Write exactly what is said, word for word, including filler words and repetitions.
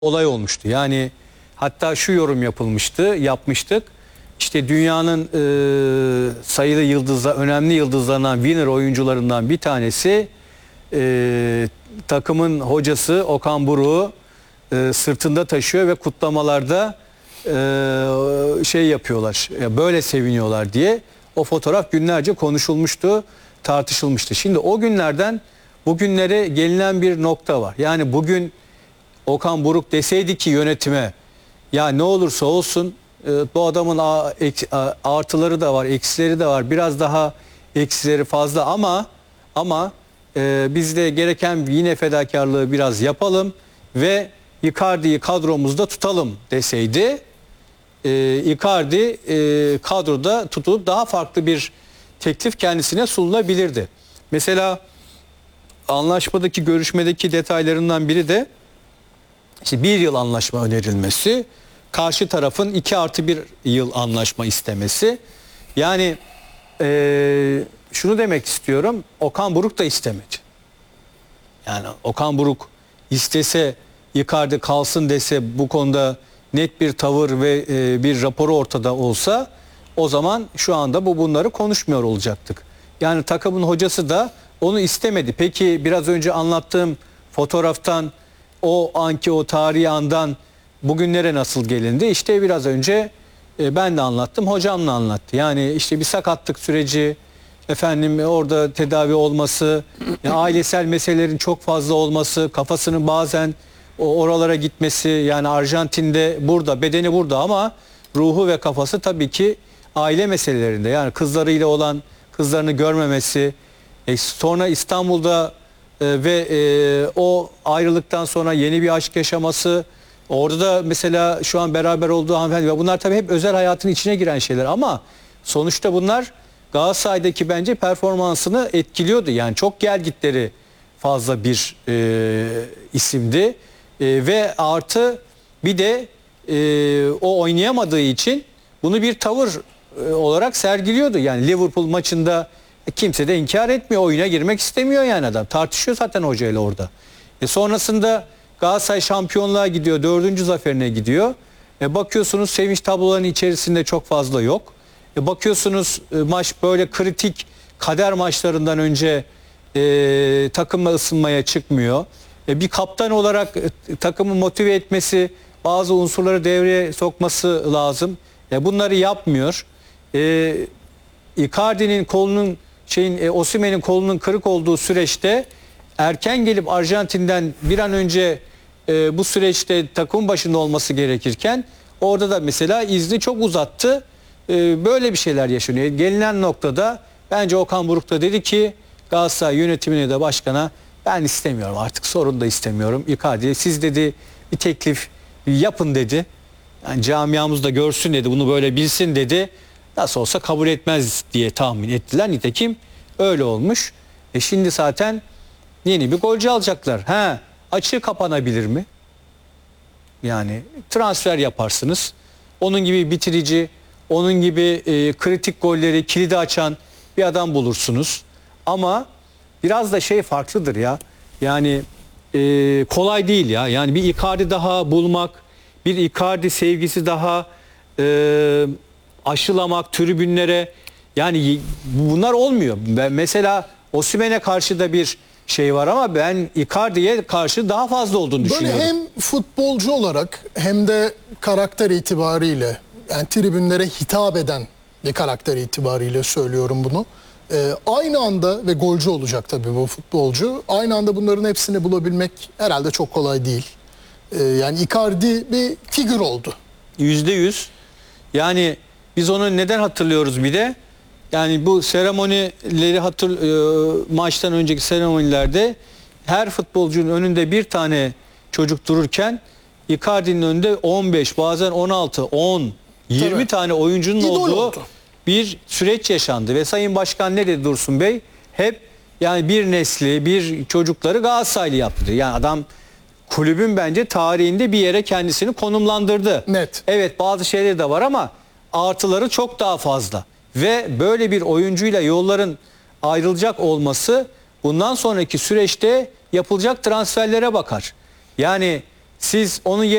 olay olmuştu. Yani hatta şu yorum yapılmıştı, yapmıştık. İşte dünyanın e, sayılı yıldızlar, önemli yıldızlarından, winner oyuncularından bir tanesi e, takımın hocası Okan Buruk'u e, sırtında taşıyor ve kutlamalarda e, şey yapıyorlar, böyle seviniyorlar diye. O fotoğraf günlerce konuşulmuştu, tartışılmıştı. Şimdi o günlerden bugünlere gelinen bir nokta var. Yani bugün Okan Buruk deseydi ki yönetime, ya ne olursa olsun bu adamın artıları da var, eksileri de var. Biraz daha eksileri fazla ama ama e, biz de gereken yine fedakarlığı biraz yapalım ve Icardi'yi kadromuzda tutalım deseydi, e, Icardi e, kadroda tutulup daha farklı bir teklif kendisine sunulabilirdi. Mesela anlaşmadaki, görüşmedeki detaylarından biri de işte bir yıl anlaşma önerilmesi, karşı tarafın iki artı bir yıl anlaşma istemesi. Yani e, şunu demek istiyorum, Okan Buruk da istemedi. Yani Okan Buruk istese, Icardi kalsın dese, bu konuda net bir tavır ve e, bir raporu ortada olsa, o zaman şu anda bu bunları konuşmuyor olacaktık. Yani takımın hocası da onu istemedi. Peki biraz önce anlattığım fotoğraftan, o anki o tarihi andan bugünlere nasıl gelindi? İşte biraz önce e, ben de anlattım, hocam da anlattı. Yani işte bir sakatlık süreci, efendim orada tedavi olması, yani ailesel meselelerin çok fazla olması, kafasının bazen o oralara gitmesi, yani Arjantin'de burada, bedeni burada ama ruhu ve kafası tabii ki aile meselelerinde. Yani kızlarıyla olan, kızlarını görmemesi, e, sonra İstanbul'da e, ve e, o ayrılıktan sonra yeni bir aşk yaşaması. Orada da mesela şu an beraber olduğu hanımefendi, bunlar tabii hep özel hayatın içine giren şeyler ama sonuçta bunlar Galatasaray'daki bence performansını etkiliyordu. Yani çok gelgitleri fazla bir e, isimdi e, ve artı bir de e, o oynayamadığı için bunu bir tavır e, olarak sergiliyordu. Yani Liverpool maçında kimse de inkar etmiyor, oyuna girmek istemiyor yani adam. Tartışıyor zaten hocayla orada. E sonrasında Galatasaray şampiyonluğa gidiyor, dördüncü zaferine gidiyor. E bakıyorsunuz sevinç tablolarının içerisinde çok fazla yok. E bakıyorsunuz e, maç böyle kritik kader maçlarından önce e, takımla ısınmaya çıkmıyor. E, bir kaptan olarak e, takımı motive etmesi, bazı unsurları devreye sokması lazım. E, bunları yapmıyor. E, Icardi'nin kolunun şeyin e, Osimhen'in kolunun kırık olduğu süreçte erken gelip Arjantin'den bir an önce e, bu süreçte takım başında olması gerekirken orada da mesela izni çok uzattı. E, böyle bir şeyler yaşanıyor. Gelinen noktada bence Okan Buruk da dedi ki Galatasaray yönetimine de başkana, ben istemiyorum artık, sorun da istemiyorum. Icardi, siz dedi bir teklif yapın dedi. Yani camiamız da görsün dedi, bunu böyle bilsin dedi. Nasıl olsa kabul etmez diye tahmin ettiler. Nitekim öyle olmuş. E şimdi zaten yeni bir golcü alacaklar. Ha, açığı kapanabilir mi? Yani transfer yaparsınız. Onun gibi bitirici, onun gibi e, kritik golleri, kilidi açan bir adam bulursunuz. Ama biraz da şey farklıdır ya. Yani e, kolay değil ya. Yani bir Icardi daha bulmak, bir Icardi sevgisi daha e, aşılamak tribünlere, yani bunlar olmuyor. Ben mesela Osimhen'e karşı da bir şey var ama ben Icardi'ye karşı daha fazla olduğunu Böyle düşünüyorum. hem futbolcu olarak hem de karakter itibariyle, yani tribünlere hitap eden bir karakter itibariyle söylüyorum bunu. Ee, aynı anda, ve golcü olacak tabii bu futbolcu, aynı anda bunların hepsini bulabilmek herhalde çok kolay değil. Ee, yani Icardi bir figür oldu. Yüzde yüz. Yani biz onu neden hatırlıyoruz bir de? Yani bu seremonileri hatır, e, maçtan önceki seremonilerde her futbolcunun önünde bir tane çocuk dururken Icardi'nin önünde on beş, bazen on altı, on, yirmi Tabii. tane oyuncunun İdol olduğu oldu. bir süreç yaşandı ve Sayın Başkan ne dedi Dursun Bey? Hep yani bir nesli, bir çocukları Galatasaraylı yaptı. Yani adam kulübün bence tarihinde bir yere kendisini konumlandırdı. Net. Evet, bazı şeyleri de var ama artıları çok daha fazla. Ve böyle bir oyuncuyla yolların ayrılacak olması bundan sonraki süreçte yapılacak transferlere bakar. Yani Siz onun